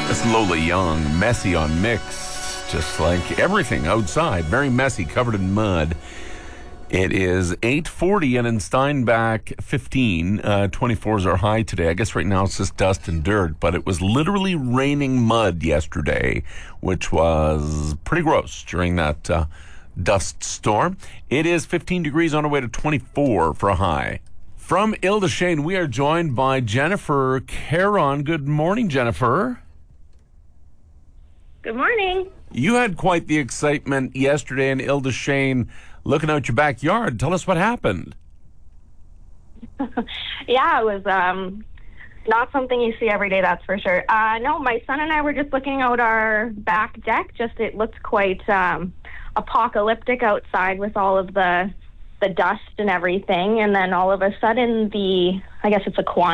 That's Lola Young, Messy on Mix, just like everything outside. Very messy, covered in mud. It is 8:40 and in Steinbach 15. 24s are high today. I guess right now it's just dust and dirt, but it was literally raining mud yesterday, which was pretty gross during that dust storm. It is 15 degrees on our way to 24 for a high. From Ile-des-Chênes, we are joined by Jennifer Caron. Good morning, Jennifer. Good morning. You had quite the excitement yesterday in Ile-des-Chênes looking out your backyard. Tell us what happened. Yeah, it was not something you see every day, that's for sure. No, my son and I were just looking out our back deck. It looked quite apocalyptic outside with all of the dust and everything. And then all of a sudden, I guess it's a quantum